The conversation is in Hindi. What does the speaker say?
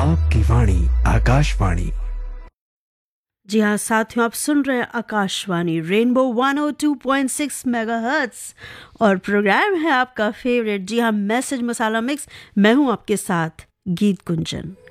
आपकी वाणी आकाशवाणी। जी हाँ साथियों, आप सुन रहे हैं आकाशवाणी रेनबो 102.6 मेगाहर्ट्ज और प्रोग्राम है आपका फेवरेट, जी हाँ, मैसेज मसाला मिक्स। मैं हूँ आपके साथ गीत कुंजन।